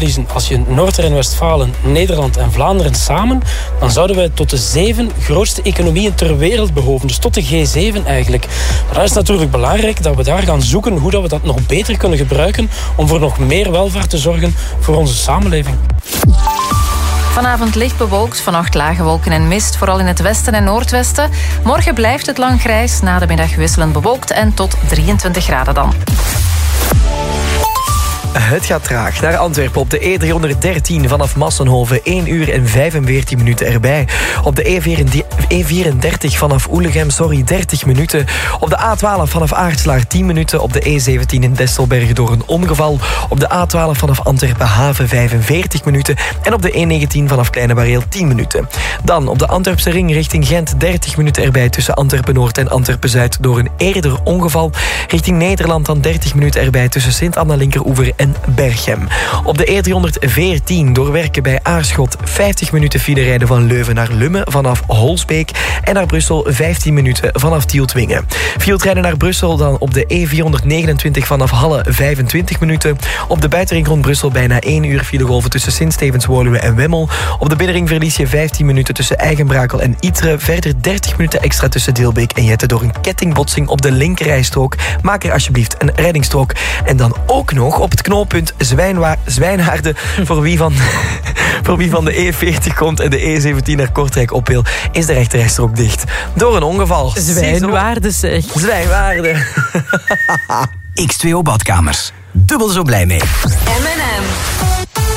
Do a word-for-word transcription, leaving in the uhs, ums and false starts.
inliezen, als je Noord-Rijn-Westfalen, Nederland en Vlaanderen samen, dan zouden wij tot de zeven grootste economieën ter wereld behoren. Dus tot de G zeven eigenlijk. Maar dat is natuurlijk belangrijk dat we daar gaan zoeken hoe dat we dat nog beter kunnen gebruiken om voor nog meer welvaart te zorgen voor onze samenleving. Vanavond licht bewolkt, vannacht lage wolken en mist, vooral in het westen en noordwesten. Morgen blijft het lang grijs, na de middag wisselend bewolkt en tot drieëntwintig graden dan. Het gaat traag naar Antwerpen op de E driehonderddertien vanaf Massenhoven. één uur en vijfenveertig minuten erbij. Op de E vierendertig vanaf Oelegem, sorry, dertig minuten. Op de A twaalf vanaf Aartslaar tien minuten. Op de E zeventien in Destelberg door een ongeval. Op de A twaalf vanaf Antwerpen Haven vijfenveertig minuten. En op de E negentien vanaf Kleine Bareel tien minuten. Dan op de Antwerpse ring richting Gent dertig minuten erbij tussen Antwerpen-Noord en Antwerpen-Zuid door een eerder ongeval. Richting Nederland dan dertig minuten erbij tussen Sint-Anna Linkeroever en Berchem. Op de E driehonderdveertien door werken bij Aarschot vijftig minuten file rijden van Leuven naar Lummen vanaf Holsbeek en naar Brussel vijftien minuten vanaf Tieltwingen. Fieltrijden naar Brussel dan op de E vierhonderdnegenentwintig vanaf Halle vijfentwintig minuten. Op de buitenring rond Brussel bijna één uur filegolven tussen Sint-Stevens-Woluwe en Wemmel. Op de binnenring verlies je vijftien minuten tussen Eigenbrakel en Ytre. Verder dertig minuten extra tussen Deelbeek en Jette door een kettingbotsing op de linkerrijstrook. Maak er alsjeblieft een reddingsstrook. En dan ook nog op het knooppunt Zwijnwa- Zwijnhaarden voor wie van, voor wie van de E veertig komt en de E zeventien naar Kortrijk op wil, is de rechterrijstrook dicht. Door een ongeval. Zwijnwaarden zeg. Zwijnwaarden. X twee O Badkamers. Dubbel zo blij mee. M en M.